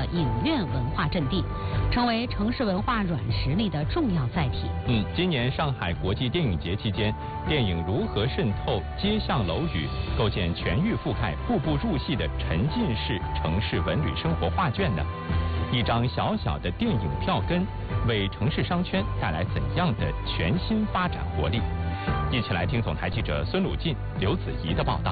影院文化阵地，成为城市文化软实力的重要载体。 今年上海国际电影节期间，电影如何渗透街巷楼宇，构建全域覆盖、步步入戏的沉浸式城市文旅生活画卷呢？一张小小的电影票根，为城市商圈带来怎样的全新发展活力？一起来听总台记者孙鲁进、刘子怡的报道。